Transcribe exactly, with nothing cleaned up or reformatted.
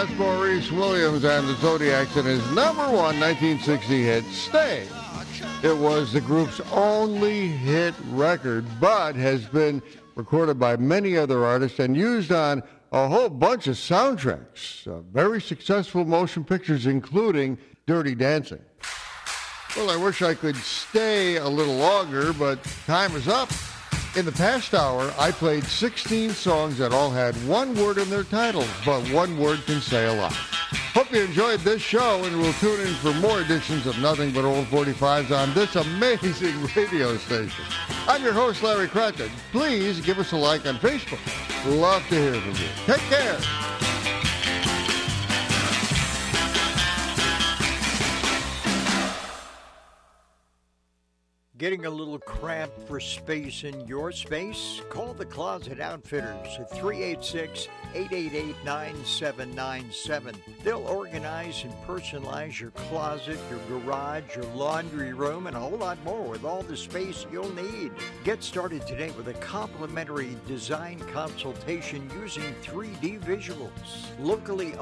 That's Maurice Williams and the Zodiacs and his number one nineteen sixty hit, Stay. It was the group's only hit record, but has been recorded by many other artists and used on a whole bunch of soundtracks. Uh, very successful motion pictures, including Dirty Dancing. Well, I wish I could stay a little longer, but time is up. In the past hour, I played sixteen songs that all had one word in their titles, but one word can say a lot. Hope you enjoyed this show, and we'll tune in for more editions of Nothing But Old forty-fives on this amazing radio station. I'm your host, Larry Cratchit. Please give us a like on Facebook. Love to hear from you. Take care. Getting a little cramped for space in your space? Call the Closet Outfitters at three eight six, eight eight eight, nine seven nine seven. They'll organize and personalize your closet, your garage, your laundry room, and a whole lot more with all the space you'll need. Get started today with a complimentary design consultation using three D visuals. Locally